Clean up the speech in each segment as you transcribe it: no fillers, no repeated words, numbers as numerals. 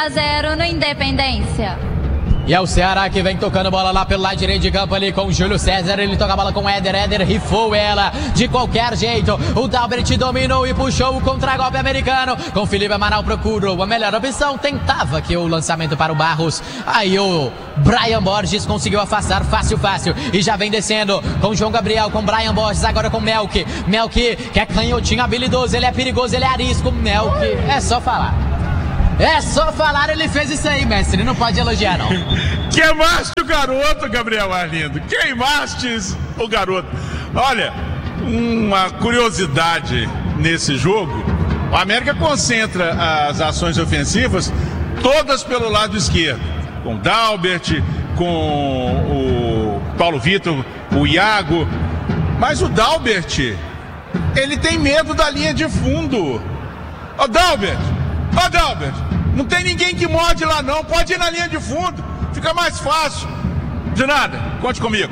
0 no Independência. E é o Ceará que vem tocando bola lá pelo lado direito de campo ali com o Júlio César. Ele toca a bola com o Éder. Éder rifou ela de qualquer jeito. O Dalbert dominou e puxou o contragolpe americano. Com o Felipe Amaral procurou a melhor opção. Tentava aqui o lançamento para o Barros. Aí o Brian Borges conseguiu afastar fácil. E já vem descendo com o João Gabriel, com o Brian Borges. Agora com o Melk. Melk que é canhotinho habilidoso. Ele é perigoso, ele é arisco. Melk, é só falar. É só falar, ele fez isso aí, mestre. Não pode elogiar, não. Queimaste o garoto, Gabriel Arlindo. Queimastes o garoto. Olha, uma curiosidade nesse jogo. O América concentra as ações ofensivas todas pelo lado esquerdo. Com o Dalbert, com o Paulo Vitor, o Iago. Mas o Dalbert, ele tem medo da linha de fundo. Ô Dalbert! Não tem ninguém que morde lá não, pode ir na linha de fundo, fica mais fácil. De nada, conte comigo.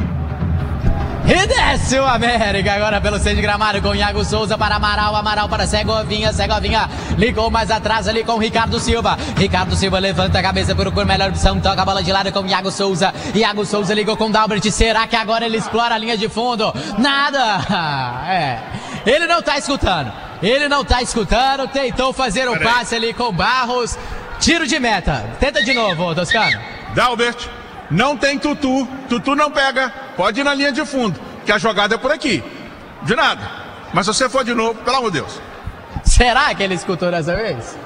E desce o América agora pelo centro de gramado com Iago Souza para Amaral, Amaral para Segovinha, Segovinha ligou mais atrás ali com o Ricardo Silva. Ricardo Silva levanta a cabeça, procura a melhor opção, toca a bola de lado com o Iago Souza. Iago Souza ligou com o Dalbert, será que agora ele explora a linha de fundo? Nada! Ele não tá escutando. Tentou fazer o passe ali com o Barros. Tiro de meta. Tenta de novo, Toscano. Dalbert, não tem Tutu. Tutu não pega. Pode ir na linha de fundo, que a jogada é por aqui. De nada. Mas se você for de novo, pelo amor de Deus. Será que ele escutou dessa vez?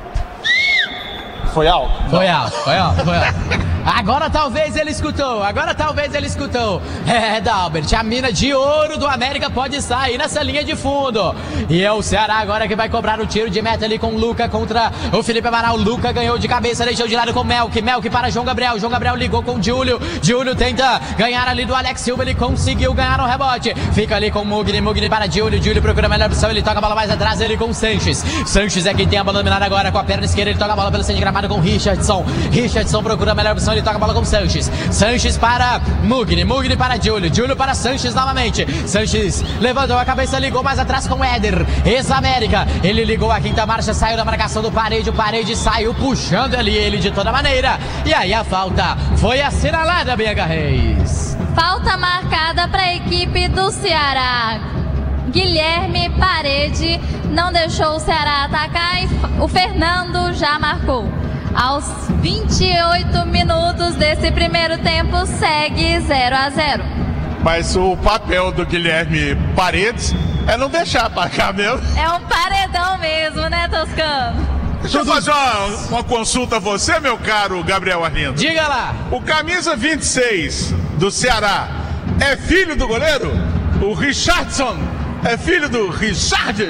Foi alto? Foi alto. Agora talvez ele escutou. Dalbert, a mina de ouro do América pode sair nessa linha de fundo. E é o Ceará agora que vai cobrar o tiro de meta ali com o Luca contra o Felipe Amaral. Luca ganhou de cabeça, deixou de lado com o Melk. Melk para João Gabriel. João Gabriel ligou com o Júlio. Júlio tenta ganhar ali do Alex Silva. Ele conseguiu ganhar um rebote. Fica ali com o Mugni. Mugni para Júlio. Júlio procura a melhor opção. Ele toca a bola mais atrás. Ele com o Sanches. Sanches é quem tem a bola dominada agora com a perna esquerda. Ele toca a bola pelo centro de gramado com o Richardson. Richardson procura a melhor opção. Ele toca a bola com o Sanches. Sanches para Mugni. Mugni para Júlio. Júlio para Sanches novamente. Sanches levantou a cabeça, ligou mais atrás com o Éder. Ex-América. Ele ligou a quinta marcha, saiu da marcação do Parede. O Parede saiu puxando ali ele de toda maneira. E aí a falta foi assinalada, Bianca Reis. Falta marcada para a equipe do Ceará. Guilherme Parede não deixou o Ceará atacar e o Fernando já marcou. Aos 28 minutos desse primeiro tempo, segue 0-0. Mas o papel do Guilherme Paredes é não deixar marcar mesmo. É um paredão mesmo, né, Toscano? Deixa eu fazer uma consulta a você, meu caro Gabriel Arlindo. Diga lá. O camisa 26 do Ceará é filho do goleiro? O Richardson é filho do Richard?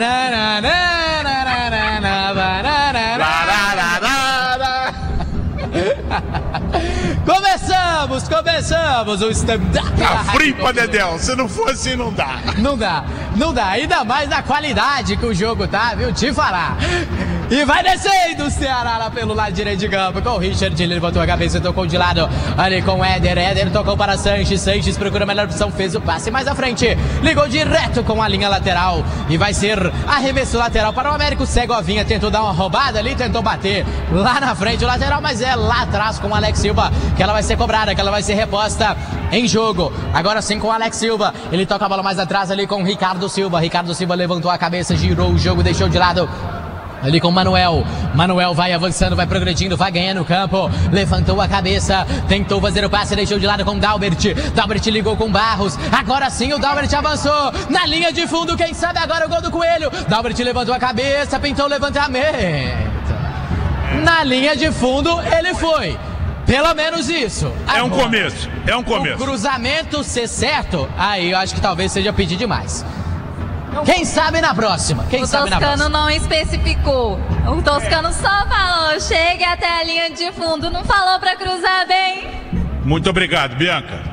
Começamos o stand-up. Tá frio pra Dedéu, se não for assim não dá. Não dá, ainda mais na qualidade que o jogo tá, viu, te falar. E vai descendo o Ceará lá pelo lado direito de campo com o Richard, ele levantou a cabeça e tocou de lado ali com o Éder. Éder tocou para Sanches, Sanches procura a melhor opção, fez o passe mais à frente, ligou direto com a linha lateral e vai ser arremesso lateral para o Américo. Segovinha tentou dar uma roubada ali, tentou bater lá na frente o lateral, mas é lá atrás com o Alex Silva que ela vai ser cobrada, que ela vai ser reposta em jogo. Agora sim com o Alex Silva, ele toca a bola mais atrás ali com o Ricardo Silva. Ricardo Silva levantou a cabeça, girou o jogo, deixou de lado ali com o Manuel. Manuel vai avançando, vai progredindo, vai ganhando o campo. Levantou a cabeça, tentou fazer o passe, deixou de lado com o Dalbert. Dalbert ligou com o Barros. Agora sim o Dalbert avançou na linha de fundo. Quem sabe agora o gol do Coelho. Dalbert levantou a cabeça, pintou o levantamento. Na linha de fundo ele foi. Pelo menos isso. Agora, é um começo. O cruzamento ser certo, aí eu acho que talvez seja pedir demais. Quem sabe na próxima? O Toscano não especificou. O Toscano só falou, chegue até a linha de fundo. Não falou pra cruzar bem. Muito obrigado, Bianca.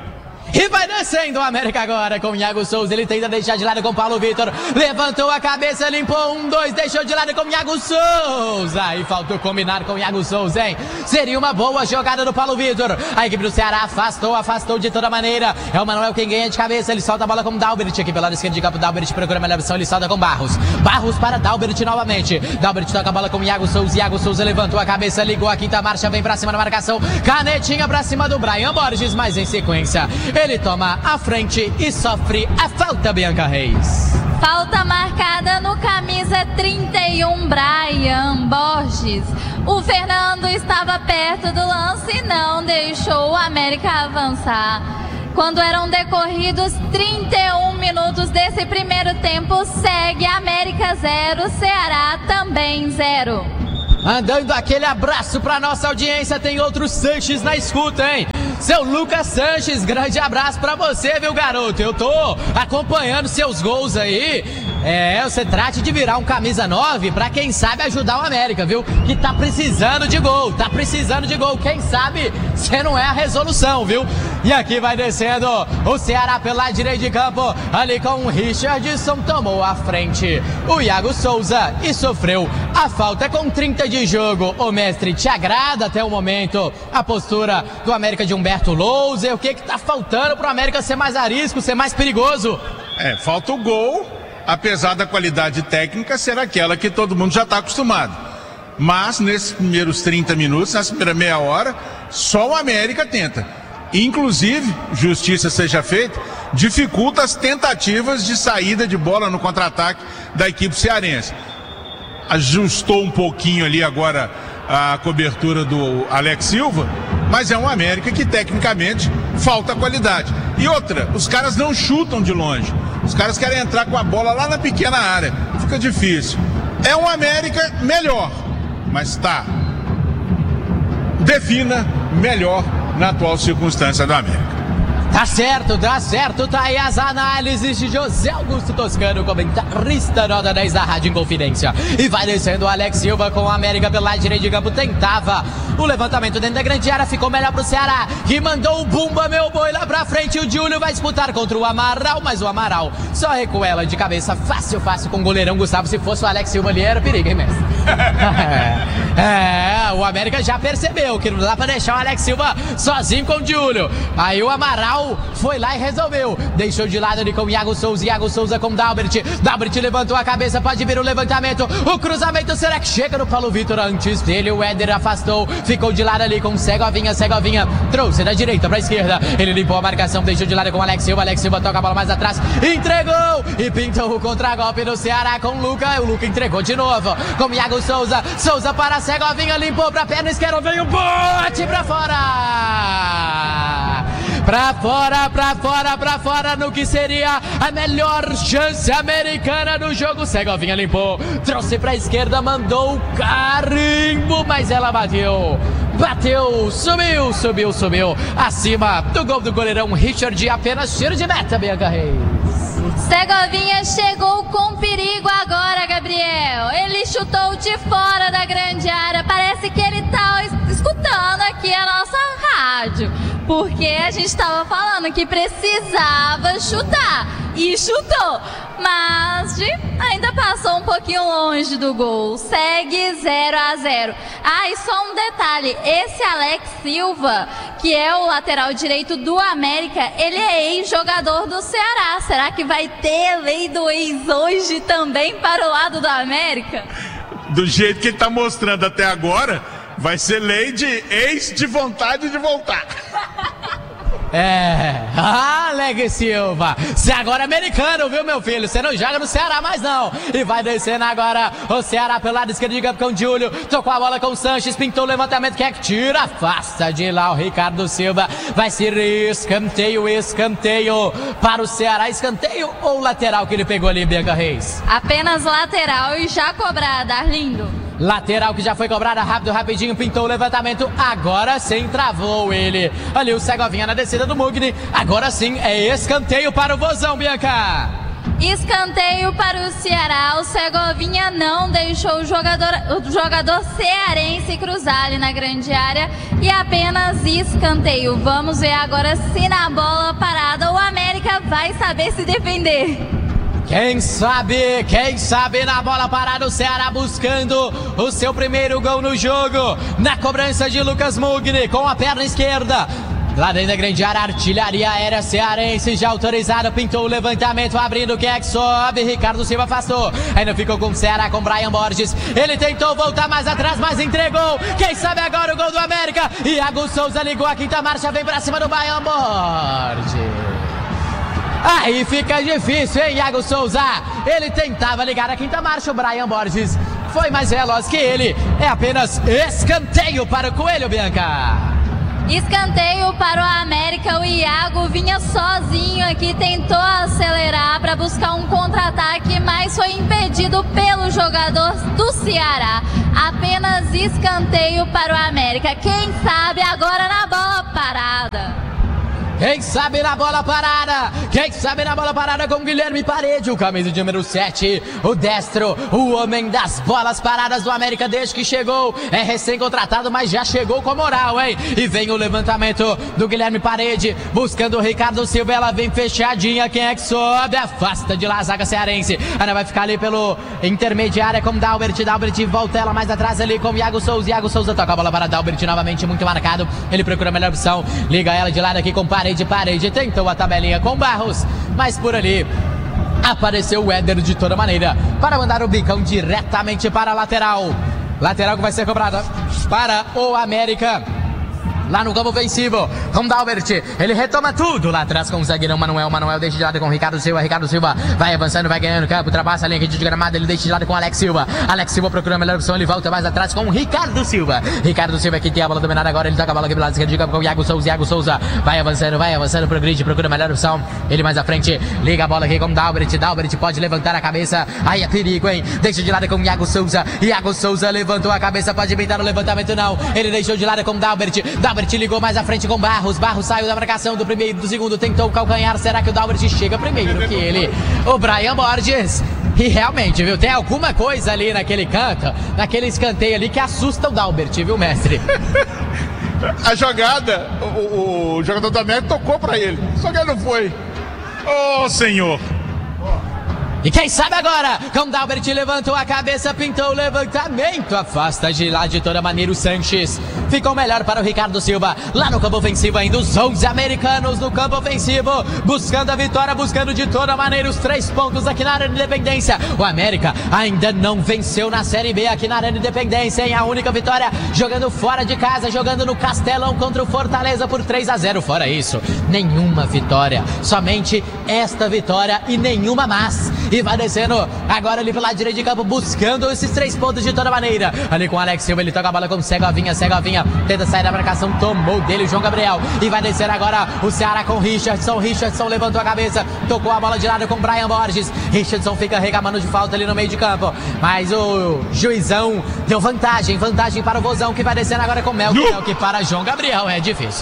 E vai descendo o América agora com o Iago Souza. Ele tenta deixar de lado com o Paulo Vitor. Levantou a cabeça, limpou 1, 2, deixou de lado com o Iago Souza. E faltou combinar com o Iago Souza, hein? Seria uma boa jogada do Paulo Vitor. A equipe do Ceará afastou de toda maneira. É o Manuel quem ganha de cabeça. Ele solta a bola com o Dalbert aqui pelo lado esquerdo de campo. Dalbert procura a melhor opção. Ele solta com Barros. Barros para Dalbert novamente. Dalbert toca a bola com o Iago Souza. Iago Souza levantou a cabeça, ligou a quinta marcha, vem pra cima da marcação. Canetinha pra cima do Brian Borges, mas em sequência ele toma a frente e sofre a falta, Bianca Reis. Falta marcada no camisa 31, Brian Borges. O Fernando estava perto do lance e não deixou o América avançar. Quando eram decorridos 31 minutos desse primeiro tempo, segue América 0, Ceará também 0. Mandando aquele abraço pra nossa audiência, tem outro Sanches na escuta, hein? Seu Lucas Sanches, grande abraço pra você, viu, garoto? Eu tô acompanhando seus gols aí. Você trate de virar um camisa 9 pra quem sabe ajudar o América, viu? Que tá precisando de gol, Quem sabe você não é a resolução, viu? E aqui vai descendo o Ceará pelo lado direito de campo, ali com o Richardson, tomou a frente o Iago Souza e sofreu a falta com 30 de jogo. Ô mestre, te agrada até o momento a postura do América de Humberto Louser? O que tá faltando pro América ser mais arisco, ser mais perigoso? Falta o gol, apesar da qualidade técnica ser aquela que todo mundo já está acostumado. Mas nesses primeiros 30 minutos, nessa primeira meia hora, só o América tenta. Inclusive, justiça seja feita, dificulta as tentativas de saída de bola no contra-ataque da equipe cearense. Ajustou um pouquinho ali agora a cobertura do Alex Silva, mas é um América que tecnicamente falta qualidade. E outra, os caras não chutam de longe. Os caras querem entrar com a bola lá na pequena área. Fica difícil. É um América melhor, mas defina melhor na atual circunstância do América. Tá certo, tá aí as análises de José Augusto Toscano, comentarista nota 10 da Rádio Inconfidência. E vai descendo o Alex Silva com o América pelo lado direito de campo, tentava o levantamento dentro da grande área, ficou melhor pro Ceará, que mandou o Bumba, meu boi, lá pra frente. O Júlio vai disputar contra o Amaral, mas o Amaral só recua ela de cabeça, fácil com o goleirão Gustavo. Se fosse o Alex Silva ali, era perigo, hein, mestre? O América já percebeu que não dá pra deixar o Alex Silva sozinho com o Júlio. Aí o Amaral foi lá e resolveu. Deixou de lado ali com o Iago Souza com o Dalbert. Dalbert levantou a cabeça, pode vir o levantamento. O cruzamento, será que chega no Paulo Vitor? Antes dele, o Éder afastou. Ficou de lado ali com o Segovinha. Trouxe da direita pra esquerda. Ele limpou a marcação, deixou de lado com o Alex Silva. Alex Silva toca a bola mais atrás. Entregou! E pintou o contragolpe do Ceará com o Luca. O Luca entregou de novo com o Iago Souza. Souza para Segovinha, limpou pra perna esquerda. Veio o bote pra fora! Pra fora, no que seria a melhor chance americana do jogo. Segovinha limpou, trouxe pra esquerda, mandou o carimbo, mas ela bateu, subiu, acima do gol do goleirão Richard, apenas tiro de meta, Bianca Reis. Segovinha chegou com perigo agora, Gabriel. Ele chutou de fora da grande área. Parece que ele tá escutando aqui a nossa rádio, porque a gente estava falando que precisava chutar e chutou, mas ainda passou um pouquinho longe do gol. Segue 0-0. E só um detalhe, esse Alex Silva, que é o lateral direito do América, ele é ex-jogador do Ceará. Será que vai ter lei do ex hoje também para o lado do América? Do jeito que ele está mostrando até agora, vai ser lei de ex de vontade de voltar. Alex Silva, você agora é americano, viu, meu filho? Você não joga no Ceará mais não. E vai descendo agora o Ceará pelo lado esquerdo de campo com o Júlio. Tocou a bola com o Sanches, pintou o levantamento, quer que tira, afasta de lá o Ricardo Silva. Vai ser escanteio para o Ceará. Escanteio ou lateral que ele pegou ali, Bianca Reis? Apenas lateral e já cobrada, Arlindo. Lateral que já foi cobrada, rapidinho, pintou o levantamento, agora sim travou ele. Ali o Segovinha na descida do Mugni, agora sim é escanteio para o Vozão, Bianca. Escanteio para o Ceará. O Segovinha não deixou o jogador cearense cruzar ali na grande área. E apenas escanteio. Vamos ver agora se na bola parada o América vai saber se defender. Quem sabe na bola parada o Ceará buscando o seu primeiro gol no jogo. Na cobrança de Lucas Mugni com a perna esquerda. Lá dentro da grande área, artilharia aérea cearense já autorizado, pintou o levantamento, abrindo, quem é que sobe? Ricardo Silva afastou, ainda ficou com o Ceará, com Brian Borges, ele tentou voltar mais atrás, mas entregou, quem sabe agora o gol do América, Iago Souza ligou a quinta marcha, vem pra cima do Brian Borges. Aí fica difícil, hein, Iago Souza, ele tentava ligar a quinta marcha, o Brian Borges foi mais veloz que ele, é apenas escanteio para o Coelho, Bianca. Escanteio para o América, o Iago vinha sozinho aqui, tentou acelerar para buscar um contra-ataque, mas foi impedido pelo jogador do Ceará. Apenas escanteio para o América, quem sabe agora na bola parada. Quem sabe na bola parada com Guilherme Parede, o camisa de número 7, o destro, o homem das bolas paradas do América desde que chegou, é recém-contratado, mas já chegou com moral, hein? E vem o levantamento do Guilherme Parede, buscando o Ricardo Silva, ela vem fechadinha, quem é que sobe? Afasta de lá a zaga cearense, ela vai ficar ali pelo intermediária com Dalbert volta ela mais atrás ali com Iago Souza toca a bola para Dalbert novamente, muito marcado, ele procura a melhor opção, liga ela de lado aqui com Parede, tentou a tabelinha com Barros, mas por ali apareceu o Éder de toda maneira para mandar o bicão diretamente para a lateral que vai ser cobrada para o América. Lá no campo ofensivo, com Dalbert, ele retoma tudo lá atrás com o zagueirão Manuel deixa de lado com o Ricardo Silva, vai avançando, vai ganhando campo, ultrapassa a linha aqui de gramado, ele deixa de lado com o Alex Silva procura a melhor opção, ele volta mais atrás com o Ricardo Silva aqui tem a bola dominada agora, ele toca a bola aqui pelo lado esquerdo de campo com o Iago Souza, vai avançando pro grid, procura a melhor opção, ele mais à frente, liga a bola aqui com Dalbert pode levantar a cabeça, aí é perigo, hein, deixa de lado com o Iago Souza levantou a cabeça, pode inventar o levantamento não, ele deixou de lado com o Dalbert ligou mais à frente com Barros saiu da marcação do primeiro, do segundo, tentou o calcanhar, será que o Dalbert chega primeiro que ele, o Brian Borges, e realmente, viu, tem alguma coisa ali naquele canto, naquele escanteio ali que assusta o Dalbert, viu, mestre? A jogada, o jogador do América tocou pra ele, só que ele não foi. Oh, senhor! E quem sabe agora, com Dalbert levantou a cabeça, pintou o levantamento, afasta de lá de toda maneira o Sanches, ficou melhor para o Ricardo Silva, lá no campo ofensivo ainda os 11 americanos no campo ofensivo, buscando a vitória, buscando de toda maneira os 3 pontos aqui na Arena Independência. O América ainda não venceu na Série B aqui na Arena Independência, hein? A única vitória jogando fora de casa, jogando no Castelão contra o Fortaleza por 3-0, fora isso, nenhuma vitória, somente esta vitória e nenhuma mais. E vai descendo agora ali pelo lado direito de campo, buscando esses 3 pontos de toda maneira. Ali com o Alex Silva, ele toca a bola com o Segovinha, tenta sair da marcação, tomou dele o João Gabriel. E vai descer agora o Ceará com Richardson levantou a cabeça, tocou a bola de lado com o Brian Borges. Richardson fica reclamando de falta ali no meio de campo, mas o juizão deu vantagem para o Vozão, que vai descendo agora com o Melk para João Gabriel. É difícil.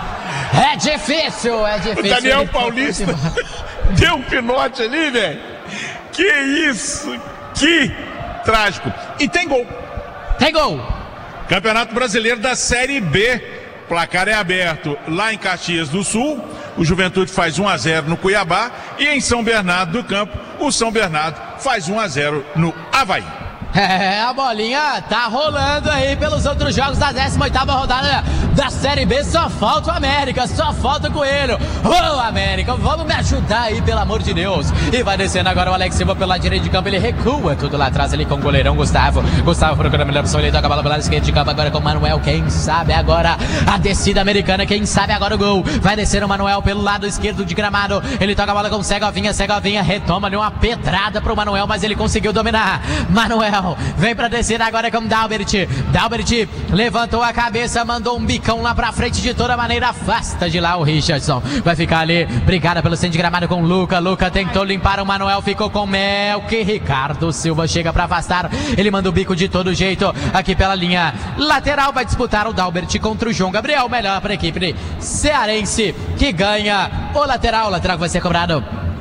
O Daniel Paulista deu um pinote ali, velho. Que isso, que trágico. E tem gol. Campeonato Brasileiro da Série B. Placar é aberto lá em Caxias do Sul. O Juventude faz 1-0 no Cuiabá. E em São Bernardo do Campo, o São Bernardo faz 1-0 no Avaí. A bolinha tá rolando aí pelos outros jogos da 18ª rodada da Série B. Só falta o América, só falta o Coelho. Ô, América, vamos me ajudar aí, pelo amor de Deus. E vai descendo agora o Alex Silva pela direita de campo, ele recua tudo lá atrás ali com o goleirão Gustavo procurando a melhor opção, ele toca a bola pela esquerda de campo agora com o Manuel, quem sabe agora a descida americana, quem sabe agora o gol. Vai descer o Manuel pelo lado esquerdo de gramado, ele toca a bola com o Segovinha retoma ali uma pedrada pro Manuel, mas ele conseguiu dominar. Manuel vem pra descer agora com Dalbert levantou a cabeça, mandou um bicão lá pra frente de toda maneira, afasta de lá o Richardson, vai ficar ali, brigada pelo centro de gramado com o Luca tentou limpar o Manuel, ficou com Melk, Ricardo Silva chega pra afastar, ele manda o bico de todo jeito, aqui pela linha lateral, vai disputar o Dalbert contra o João Gabriel, melhor pra equipe cearense, que ganha o lateral que vai ser cobrado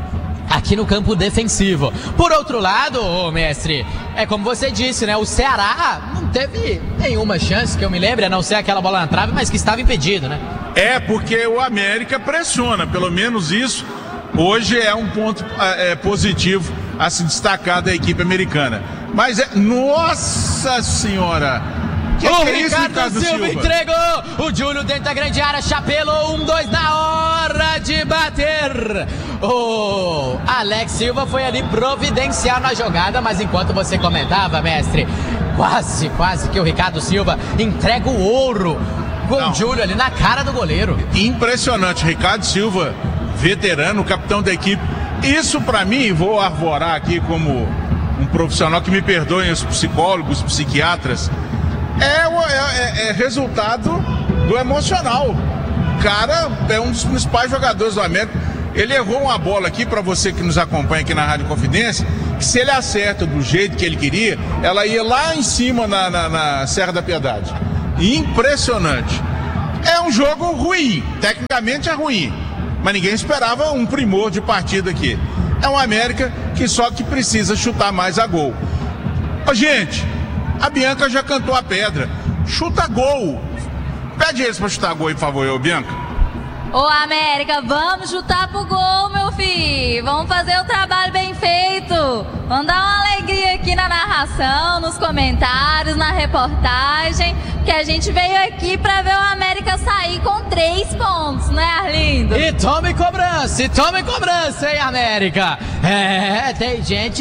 aqui no campo defensivo. Por outro lado, mestre, é como você disse, né? O Ceará não teve nenhuma chance, que eu me lembre, a não ser aquela bola na trave, mas que estava impedido, né? É, porque o América pressiona, pelo menos isso hoje é um ponto positivo a se destacar da equipe americana. Mas nossa senhora! O Ricardo Silva entregou, o Júlio dentro da grande área, chapelou 1-2 na hora de bater. O Alex Silva foi ali providencial na jogada, mas enquanto você comentava, mestre, quase que o Ricardo Silva entrega o ouro com o Júlio ali na cara do goleiro. Impressionante, Ricardo Silva, veterano, capitão da equipe. Isso pra mim, vou arvorar aqui como um profissional, que me perdoem os psicólogos, psiquiatras, é resultado do emocional. O cara é um dos principais jogadores do América. Ele errou uma bola aqui, para você que nos acompanha aqui na Rádio Confidência, que se ele acerta do jeito que ele queria, ela ia lá em cima na Serra da Piedade. Impressionante. É um jogo ruim, tecnicamente é ruim, mas ninguém esperava um primor de partida aqui. É um América que só que precisa chutar mais a gol. Ô, gente, a Bianca já cantou a pedra. Chuta gol. Pede eles pra chutar gol aí, por favor, Bianca. Ô, América, vamos chutar pro gol, meu filho. Vamos fazer o trabalho bem feito. Vamos dar uma alegria aqui na narração, nos comentários, na reportagem, que a gente veio aqui pra ver o América sair com 3 pontos, né, Arlindo? E tome cobrança, hein, América? Tem gente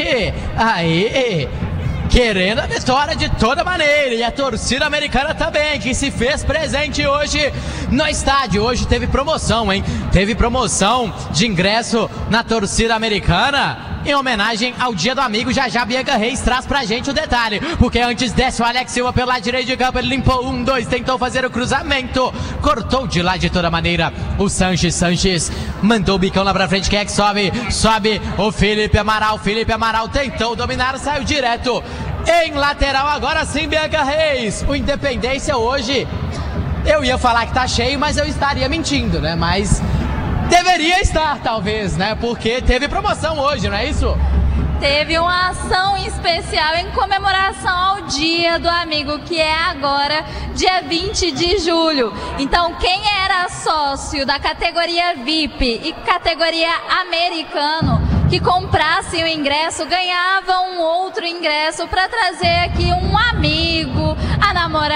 aí querendo a vitória de toda maneira, e a torcida americana também, que se fez presente hoje no estádio. Hoje teve promoção, hein? Teve promoção de ingresso na torcida americana, em homenagem ao Dia do Amigo. Já Bianca Reis traz pra gente o detalhe, porque antes desce o Alex Silva pelo lado direito de campo, ele limpou 1-2, tentou fazer o cruzamento, cortou de lá de toda maneira o Sanches mandou o bicão lá pra frente. Quem é que sobe o Felipe Amaral tentou dominar, saiu direto em lateral. Agora sim, Bianca Reis, o Independência hoje, eu ia falar que tá cheio, mas eu estaria mentindo, né? Mas deveria estar, talvez, né? Porque teve promoção hoje, não é isso? Teve uma ação especial em comemoração ao Dia do Amigo, que é agora, dia 20 de julho. Então, quem era sócio da categoria VIP e categoria americano, que comprasse o ingresso, ganhava um outro ingresso para trazer aqui um amigo, a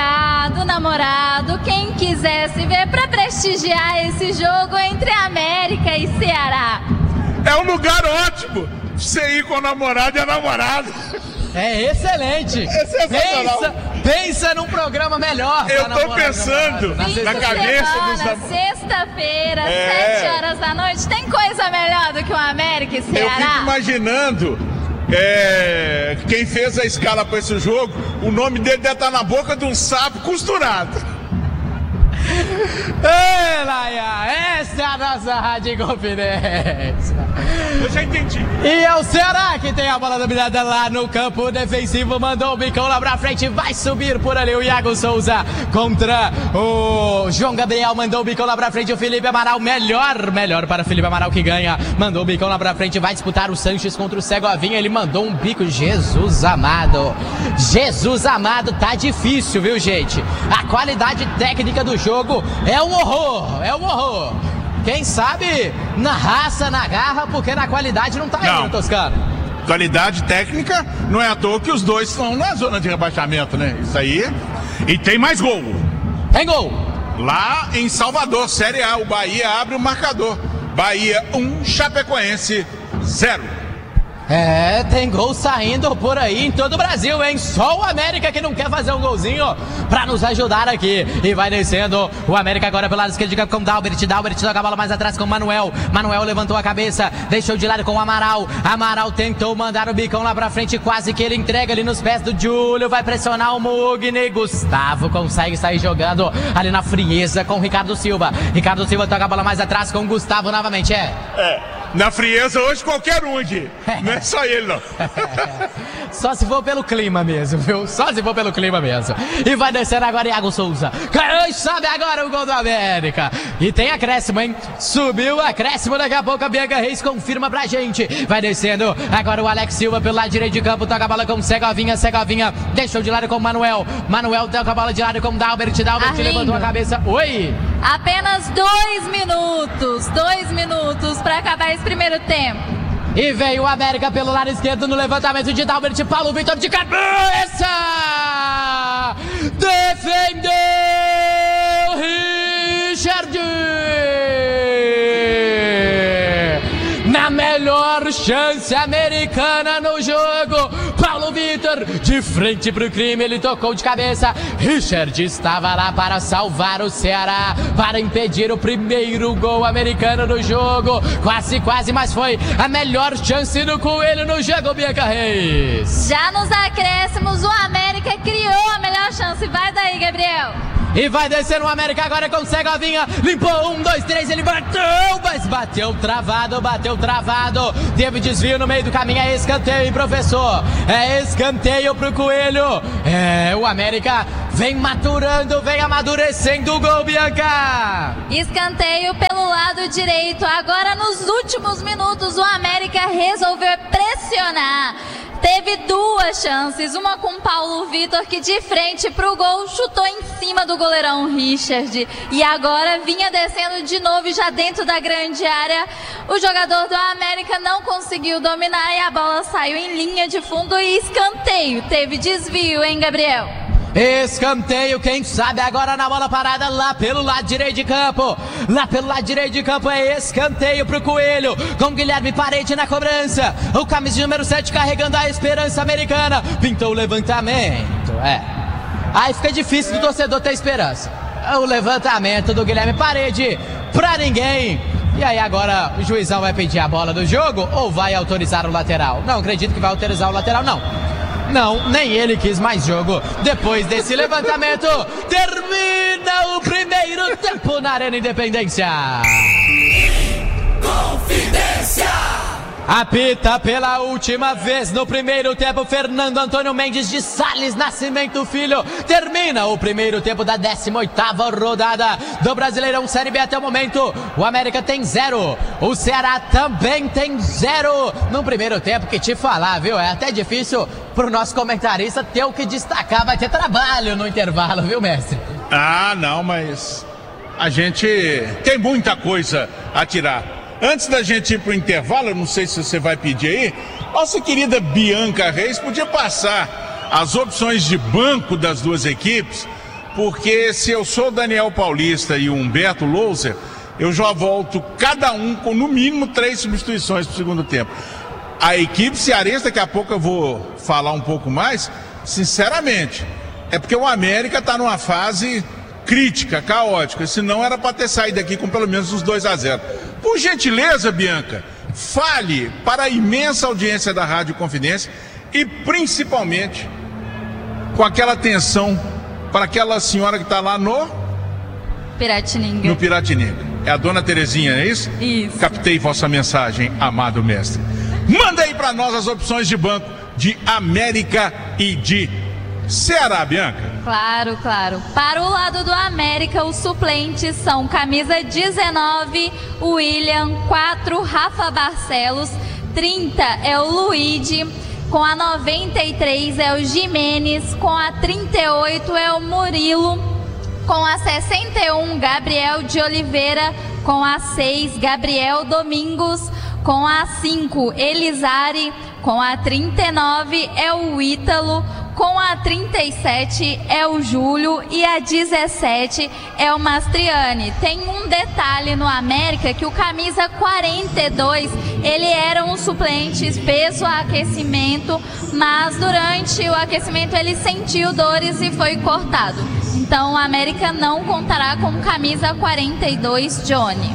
namorado, quem quisesse ver, para prestigiar esse jogo entre América e Ceará. É um lugar ótimo você ir com o namorado e a namorada. É excelente. É sensacional. Pensa num programa melhor. Eu tô pensando na cabeça dos namorados. Sexta-feira, 7 horas da noite, tem coisa melhor do que o América e Ceará? Eu fico imaginando quem fez a escala para esse jogo, o nome dele deve estar na boca de um sapo costurado. Ei, Laia, essa é a nossa Rádio Confidência. Eu já entendi. E é o Ceará que tem a bola dominada lá no campo defensivo, mandou o bicão lá pra frente, vai subir por ali o Iago Souza contra o João Gabriel, mandou o bicão lá pra frente, o Felipe Amaral, melhor para Felipe Amaral, que ganha, mandou o bicão lá pra frente, vai disputar o Sanches contra o Segovinha, ele mandou um bico. Jesus amado, tá difícil, viu, gente? A qualidade técnica do jogo é um horror. Quem sabe na raça, na garra, porque na qualidade não tá indo, Toscano. Qualidade técnica, não é à toa que os dois estão na zona de rebaixamento, né? Isso aí. E tem mais gol. Tem gol. Lá em Salvador, Série A, o Bahia abre o marcador. Bahia 1, Chapecoense 0. Tem gol saindo por aí em todo o Brasil, hein? Só o América que não quer fazer um golzinho pra nos ajudar aqui. E vai descendo o América agora pelo lado esquerdo de campo com Dalbert toca a bola mais atrás com o Manuel levantou a cabeça, deixou de lado com o Amaral tentou mandar o bicão lá pra frente, quase que ele entrega ali nos pés do Júlio, vai pressionar o Mugni, Gustavo consegue sair jogando ali na frieza com o Ricardo Silva toca a bola mais atrás com o Gustavo novamente, na frieza hoje qualquer um aqui, né? é só ele, não. Só se for pelo clima mesmo, viu? Só se for pelo clima mesmo. E vai descendo agora Iago Souza. Quem sabe agora o gol do América. E tem acréscimo, hein? Subiu o acréscimo, daqui a pouco a Bianca Reis confirma pra gente. Vai descendo agora o Alex Silva pelo lado direito de campo. Toca a bola com Segovinha. Segovinha deixou de lado com o Manuel. Manuel toca a bola de lado com o Dalbert. Dalbert levantou a cabeça. Oi! Apenas 2 minutos. 2 minutos pra acabar esse primeiro tempo. E veio o América pelo lado esquerdo no levantamento de Dalbert. Paulo Vitor de cabeça! Defendeu Richard! Na melhor chance americana no jogo, Paulo Vitor de frente pro crime, ele tocou de cabeça. Richard estava lá para salvar o Ceará, para impedir o primeiro gol americano no jogo. Quase, mas foi a melhor chance do Coelho no jogo, Bianca Reis. Já nos acréscimos, o América criou a melhor chance. Vai daí, Gabriel. E vai descer o América agora com Segovinha. Limpou, 1, 2, 3, ele bateu, mas bateu travado. Teve desvio no meio do caminho, é escanteio, hein, professor? É escanteio pro Coelho. O América vem maturando, vem amadurecendo o gol, Bianca. Escanteio pelo lado direito. Agora nos últimos minutos o América resolveu pressionar. Teve 2 chances, uma com Paulo Vitor, que de frente pro gol chutou em cima do goleirão Richard. E agora vinha descendo de novo, já dentro da grande área. O jogador do América não conseguiu dominar e a bola saiu em linha de fundo e escanteio. Teve desvio, hein, Gabriel? Escanteio, quem sabe agora na bola parada lá pelo lado direito de campo. É escanteio pro Coelho, com Guilherme Parede na cobrança. O camisa número 7 carregando a esperança americana. Pintou o levantamento, Aí fica difícil do torcedor ter esperança. O levantamento do Guilherme Parede pra ninguém. E aí agora o juizão vai pedir a bola do jogo ou vai autorizar o lateral? Não acredito que vai autorizar o lateral, não, nem ele quis mais jogo. Depois desse levantamento, termina o primeiro tempo na Arena Independência. Confidência! Apita pela última vez no primeiro tempo Fernando Antônio Mendes de Sales Nascimento Filho. Termina o primeiro tempo da 18ª rodada do Brasileirão Série B até o momento. O América tem 0, o Ceará também tem 0 no primeiro tempo. Que te falar, viu? É até difícil pro nosso comentarista ter o que destacar. Vai ter trabalho no intervalo, viu, mestre? Não, mas a gente tem muita coisa a tirar. Antes da gente ir pro intervalo, eu não sei se você vai pedir aí, nossa querida Bianca Reis podia passar as opções de banco das duas equipes, porque se eu sou o Daniel Paulista e o Humberto Louser, eu já volto cada um com no mínimo 3 substituições pro segundo tempo. A equipe cearense, daqui a pouco eu vou falar um pouco mais, sinceramente, é porque o América tá numa fase crítica, caótica, senão era para ter saído daqui com pelo menos uns 2-0. Por gentileza, Bianca, fale para a imensa audiência da Rádio Confidência e principalmente com aquela atenção para aquela senhora que está lá no Piratininga. No Piratininga. É a dona Terezinha, não é isso? Isso. Captei vossa mensagem, amado mestre. Manda aí para nós as opções de banco de América e de Ceará, Bianca. Claro. Para o lado do América, os suplentes são camisa 19, William, 4, Rafa Barcelos, 30 é o Luigi, com a 93 é o Jimenez, com a 38 é o Murilo, com a 61 Gabriel de Oliveira, com a 6 Gabriel Domingos, com a 5 Elizari, com a 39 é o Ítalo, com a 37 é o Júlio e a 17 é o Mastriani. Tem um detalhe no América que o camisa 42, ele era um suplente, fez o aquecimento, mas durante o aquecimento ele sentiu dores e foi cortado. Então o América não contará com camisa 42, Johnny.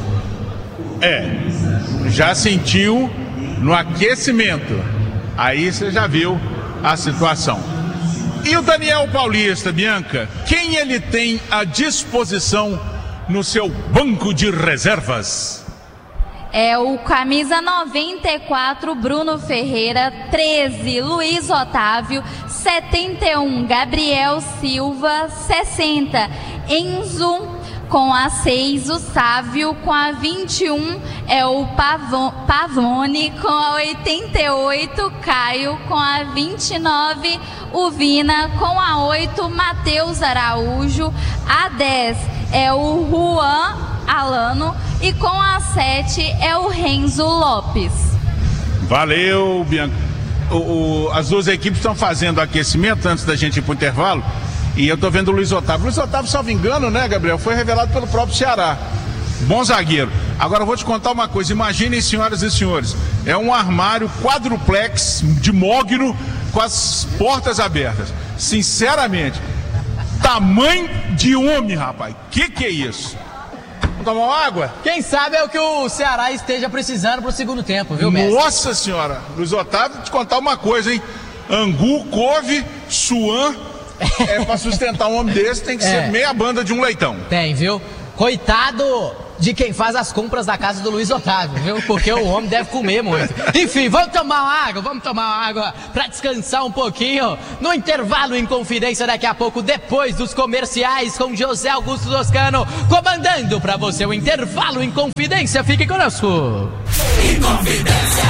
Já sentiu no aquecimento. Aí você já viu a situação. E o Daniel Paulista, Bianca, quem ele tem à disposição no seu banco de reservas? é o camisa 94, Bruno Ferreira. 13, Luiz Otávio. 71, Gabriel Silva. 60, Enzo. Com a 6, o Sávio. Com a 21 é o Pavone. Com a 88, Caio. Com a 29, o Vina. Com a 8, Matheus Araújo. A 10 é o Juan Alano. E com a 7 é o Renzo Lopes. Valeu, Bianca. As duas equipes estão fazendo aquecimento antes da gente ir para o intervalo. E eu tô vendo o Luiz Otávio. Luiz Otávio, salvo engano, né, Gabriel? Foi revelado pelo próprio Ceará. Bom zagueiro. Agora eu vou te contar uma coisa. Imaginem, senhoras e senhores, é um armário quadruplex de mogno com as portas abertas. Sinceramente, tamanho de homem, rapaz. Que é isso? Vamos tomar uma água? Quem sabe é o que o Ceará esteja precisando pro segundo tempo, viu, mestre? Nossa senhora. Luiz Otávio, te contar uma coisa, hein? Angu, couve, suã. Pra sustentar um homem desse tem que ser meia banda de um leitão. Tem, viu? Coitado de quem faz as compras da casa do Luiz Otávio, viu? Porque o homem deve comer muito. Enfim, vamos tomar uma água pra descansar um pouquinho. No intervalo em Confidência, daqui a pouco, depois dos comerciais, com José Augusto Toscano comandando pra você o intervalo em Confidência. Fique conosco. Em Confidência.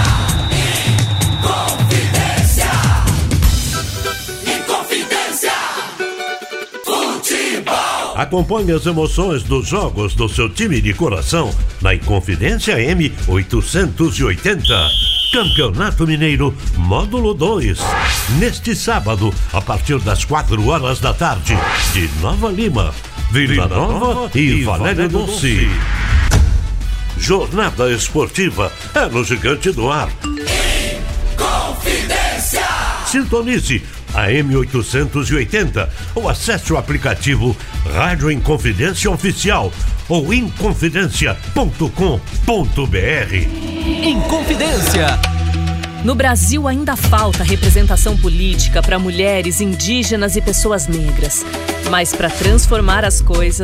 Acompanhe as emoções dos jogos do seu time de coração na Inconfidência M880. Campeonato Mineiro, Módulo 2. Neste sábado, a partir das 4 horas da tarde, de Nova Lima, Vila Nova e Valério Doce. Jornada esportiva é no Gigante do Ar. Inconfidência. Sintonize a M880 ou acesse o aplicativo Rádio Inconfidência Oficial ou inconfidencia.com.br. Inconfidência. No Brasil ainda falta representação política para mulheres, indígenas e pessoas negras. Mas para transformar as coisas,